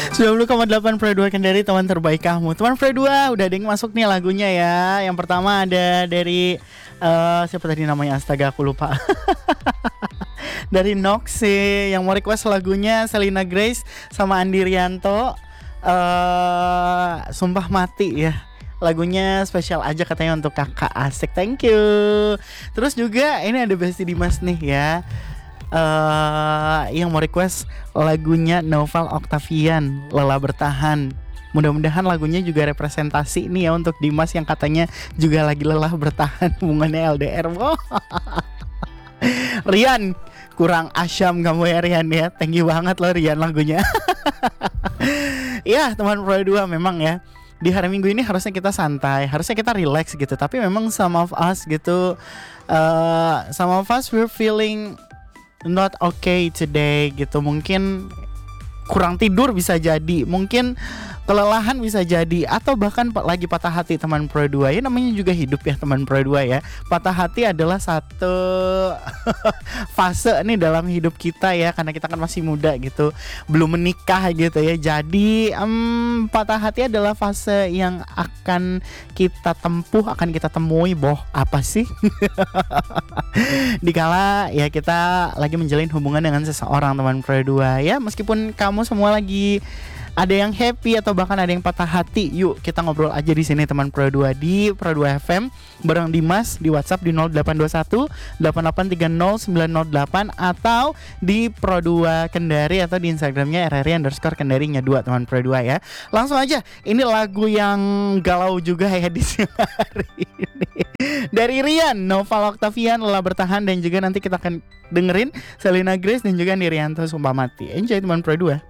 90,8 Pro 2 Kendari, teman terbaik kamu. Teman Pro 2, udah ada yang masuk nih lagunya ya. Yang pertama ada dari siapa tadi namanya, astaga aku lupa. Dari Noxy yang mau request lagunya Selena Grace sama Andi Rianto, Sumpah Mati ya. Lagunya spesial aja katanya untuk kakak, asik, thank you. Terus juga ini ada Besti Dimas nih ya, yang mau request lagunya Noval Octavian, Lelah Bertahan. Mudah-mudahan lagunya juga representasi nih ya untuk Dimas yang katanya juga lagi lelah bertahan hubungannya LDR. Wow. Rian, kurang asyam kamu ya Rian ya. Thank you banget loh Rian lagunya. Ya teman Pro 2, memang ya di hari Minggu ini harusnya kita santai, harusnya kita relax gitu. Tapi memang some of us gitu, some of us we're feeling not okay today gitu. Mungkin kurang tidur bisa jadi, mungkin kelelahan bisa jadi, atau bahkan lagi patah hati teman Pro 2. Ya namanya juga hidup ya teman Pro 2 ya. Patah hati adalah satu fase nih dalam hidup kita ya, karena kita kan masih muda gitu, belum menikah gitu ya. Jadi patah hati adalah fase yang akan kita tempuh, akan kita temui. Apa sih? Dikala ya kita lagi menjalin hubungan dengan seseorang teman Pro 2 ya. Meskipun kamu semua lagi ada yang happy atau bahkan ada yang patah hati, yuk kita ngobrol aja di sini teman Pro 2 di Pro 2 FM bareng Dimas di WhatsApp di 0821 8830 908 atau di Pro 2 Kendari atau di Instagramnya RRI_Kendarinya 2 teman Pro 2 ya. Langsung aja, ini lagu yang galau juga ya di siang hari ini. Dari Rian, Noval Octavian, Lelah Bertahan, dan juga nanti kita akan dengerin Selena Grace dan juga Andi Rianto, Sumpah Mati. Enjoy teman Pro 2.